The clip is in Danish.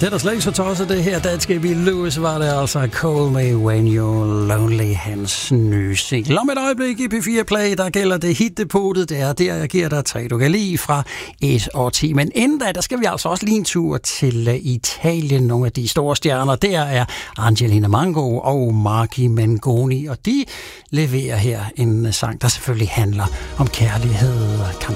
Det er da slet ikke så tosset, det her danske Bill Lewis var det altså. Call Me When You're Lonely, hans nye single. Om et øjeblik i P4 Play, der gælder det hitdepotet. Det er der, jeg giver dig 3, du kan lide fra 1 og 10. Men inden da, der skal vi altså også lige en tur til Italien. Nogle af de store stjerner, der er Angelina Mango og Marky Mengoni. Og de leverer her en sang, der selvfølgelig handler om kærlighed.